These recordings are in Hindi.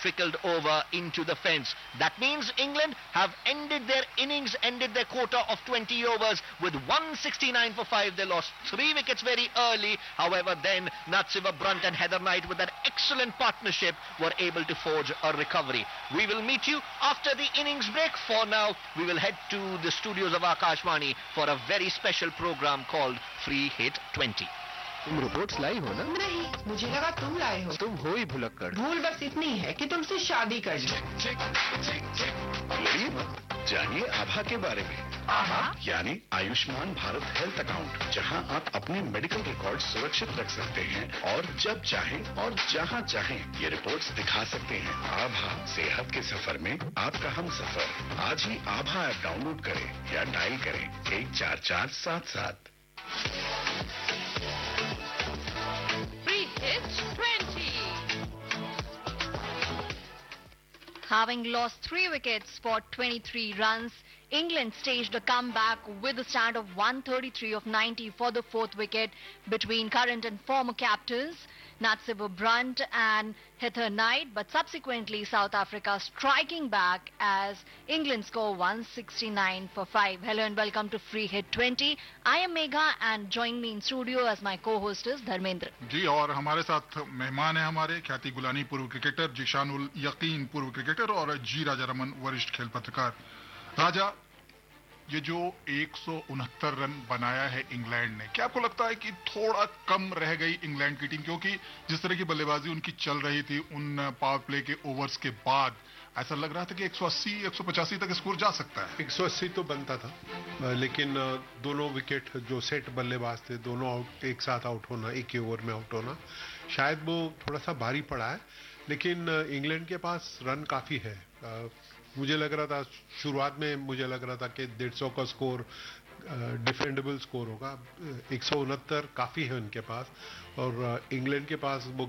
trickled over into the fence. That means England have ended their innings, ended their quota of 20 overs with 169 for 5. They lost 3 wickets very early. However, then Natsiva Brunt and Heather Knight with that excellent partnership were able to forge a recovery. We will meet you after the innings break. For now, we will head to the studios of Akashvani for a very special program called Free Hit 20. तुम रिपोर्ट्स लाई हो ना? नहीं, मुझे लगा तुम लाए हो। तुम हो ही भुलक्कड़। भूल बस इतनी है कि तुमसे शादी कर ली। लड़िए मत, जानिए आभा के बारे में। आभा यानी आयुष्मान भारत हेल्थ अकाउंट, जहां आप अपने मेडिकल रिकॉर्ड सुरक्षित रख सकते हैं और जब चाहें और जहां चाहें ये रिपोर्ट्स दिखा सकते हैं। आभा, सेहत के सफर में आपका हम सफर। आज ही आभा ऐप डाउनलोड करें या डायल करें 14477। Having lost 3 wickets for 23 runs, England staged a comeback with a stand of 133 of 90 for the 4th wicket between current and former captains Natsiva Brunt and Heather Knight, but subsequently South Africa striking back as England score 169 for 5. Hello and welcome to Free Hit 20. I am Megha and joining me in studio as my co-host is Dharmendra. जी, और हमारे साथ मेहमान है हमारे ख्याति गुलानी पूर्व क्रिकेटर, जिशानुल यकीन पूर्व क्रिकेटर और जी राजा रमन वरिष्ठ खेल पत्रकार। राजा, ये जो 169 रन बनाया है इंग्लैंड ने, क्या आपको लगता है कि थोड़ा कम रह गई इंग्लैंड की टीम? क्योंकि जिस तरह की बल्लेबाजी उनकी चल रही थी उन पावर प्ले के ओवर्स के बाद, ऐसा लग रहा था कि 180 185 तक स्कोर जा सकता है। 180 तो बनता था, लेकिन दोनों विकेट जो सेट बल्लेबाज थे, दोनों आउट, एक साथ आउट होना, एक ही ओवर में आउट होना, शायद वो थोड़ा सा भारी पड़ा है। लेकिन इंग्लैंड के पास रन काफी है। मुझे लग रहा था शुरुआत में, मुझे लग रहा था कि 150 का स्कोर डिफेंडेबल स्कोर होगा। 169 काफी है उनके पास, और इंग्लैंड के पास वो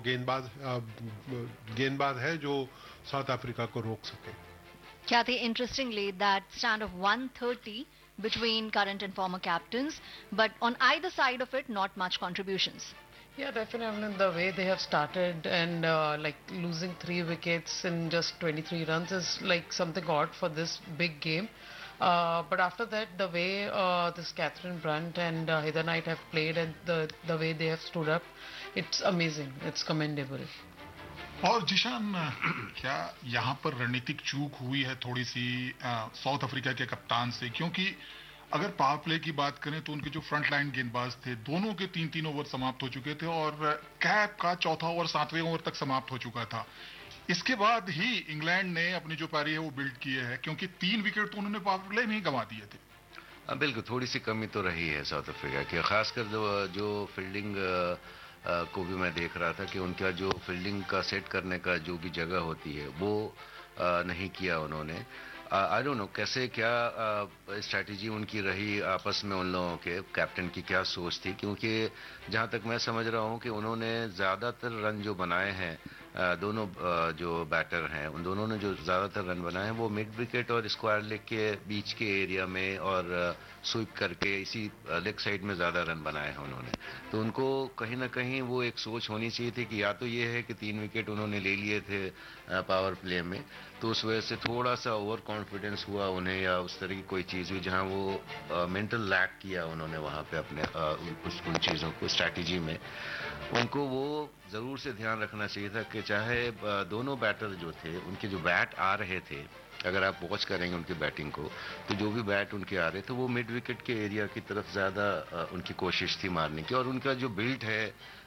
गेंदबाज है जो साउथ अफ्रीका को रोक सके। Kathy, interestingly, that stand of 130 between current and former captains, but on either side of it, not much contributions. Yeah, definitely the way they have started and like losing 3 wickets in just 23 runs is like something odd for this big game. But after that, the way this Catherine Brunt and Heather Knight have played and the way they have stood up, it's amazing. It's commendable. और जिशान, क्या यहाँ पर रणनीतिक चूक हुई है थोड़ी सी साउथ अफ्रीका के कप्तान से? क्योंकि अगर पावर प्ले की बात करें तो उनके जो फ्रंट लाइन गेंदबाज थे, दोनों के 3-3 ओवर समाप्त हो चुके थे और कैप का चौथा ओवर 7वें ओवर तक समाप्त हो चुका था। इसके बाद ही इंग्लैंड ने अपनी जो पारी है वो बिल्ड किए है, क्योंकि 3 विकेट तो उन्होंने पावर प्ले में ही गंवा दिए थे। बिल्कुल, थोड़ी सी कमी तो रही है साउथ अफ्रीका की, खासकर जो फील्डिंग को भी मैं देख रहा था कि उनका जो फील्डिंग का सेट करने का जो भी जगह होती है वो नहीं किया उन्होंने। आई डोंट नो कैसे, क्या स्ट्रैटेजी उनकी रही आपस में, उन लोगों के कैप्टन की क्या सोच थी? क्योंकि जहां तक मैं समझ रहा हूं कि उन्होंने ज्यादातर रन जो बनाए हैं, दोनों जो बैटर हैं उन दोनों ने जो ज्यादातर रन बनाए हैं वो मिड विकेट और स्क्वायर लेग के बीच के एरिया में और स्वीप करके इसी लेग साइड में ज्यादा रन बनाए हैं उन्होंने। तो उनको कहीं ना कहीं वो एक सोच होनी चाहिए थी कि या तो ये है कि 3 विकेट उन्होंने ले लिए थे पावर प्ले में, तो उस वजह से थोड़ा सा ओवर कॉन्फिडेंस हुआ उन्हें, या उस तरह की कोई चीज हुई जहां वो मेंटल लैक किया उन्होंने वहां पे अपने उन चीजों को स्ट्रैटेजी में। उनको वो जरूर से ध्यान रखना चाहिए था कि चाहे दोनों बैटर जो थे, उनके जो बैट आ रहे थे, अगर आप वॉच करेंगे उनकी बैटिंग को, तो जो भी बैट उनके आ रहे थे वो मिड विकेट के एरिया की तरफ ज्यादा उनकी कोशिश थी मारने की। और उनका जो बिल्ड है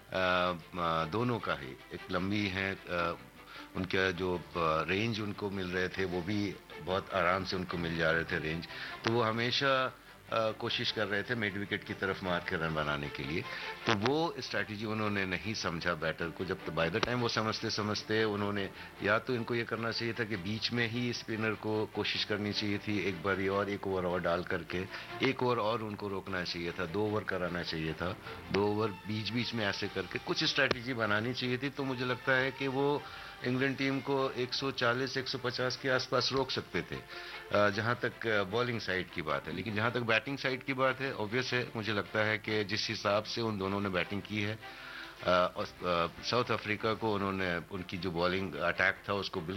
दोनों का ही एक लंबी है, उनका जो रेंज उनको मिल रहे थे वो भी बहुत आराम से उनको मिल जा रहे थे रेंज, तो वो हमेशा कोशिश कर रहे थे मिड विकेट की तरफ मार के रन बनाने के लिए। तो वो स्ट्रैटेजी उन्होंने नहीं समझा बैटर को। जब बाय द टाइम वो समझते समझते उन्होंने, या तो इनको ये करना चाहिए था कि बीच में ही स्पिनर को कोशिश करनी चाहिए थी एक बार और 1 ओवर और डाल करके 1 ओवर और उनको रोकना चाहिए था, 2 ओवर कराना चाहिए था, 2 ओवर बीच बीच में ऐसे करके कुछ स्ट्रैटेजी बनानी चाहिए थी। तो मुझे लगता है कि वो इंग्लैंड टीम को 140-150 के आसपास रोक सकते थे जहां तक बॉलिंग साइड की बात है। लेकिन जहां तक बैटिंग साइड की बात है, ऑब्वियस है, मुझे लगता है कि जिस हिसाब से उन दोनों ने बैटिंग की है, साउथ अफ्रीका को उन्होंने उनकी जो बॉलिंग अटैक था उसको